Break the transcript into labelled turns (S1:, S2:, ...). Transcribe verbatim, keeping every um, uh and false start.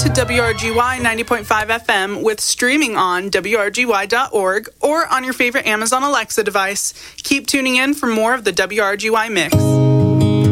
S1: to W R G Y ninety point five F M with streaming on W R G Y dot org or on your favorite Amazon Alexa device. Keep tuning in for more of the W R G Y Mix.